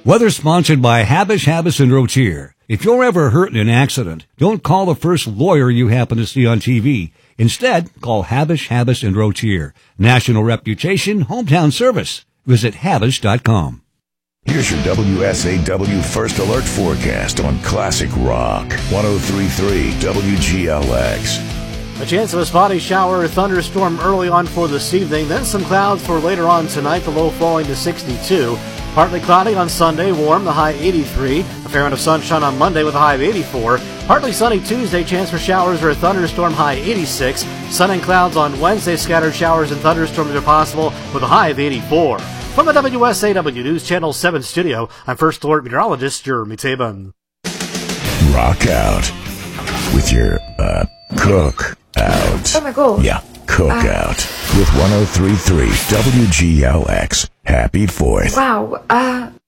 Weather sponsored by Habish & Rotier. If you're ever hurt in an accident, don't call the first lawyer you happen to see on TV. Instead, call Habish & Rotier. National reputation, hometown service. Visit Habish.com. Here's your WSAW First Alert forecast on Classic Rock. 103.3 WGLX. A chance of a spotty shower or thunderstorm early on for this evening, then some clouds for later on tonight, the low falling to 62. Partly cloudy on Sunday, warm, the high 83. A fair amount of sunshine on Monday with a high of 84. Partly sunny Tuesday, chance for showers or a thunderstorm, high 86. Sun and clouds on Wednesday, scattered showers and thunderstorms are possible with a high of 84. From the WSAW News Channel 7 studio, I'm First Alert Meteorologist Jeremy Tabin. Rock out with your, cook out. Oh my God. Yeah, cook out with 103.3 WGLX. Happy 4th. Wow.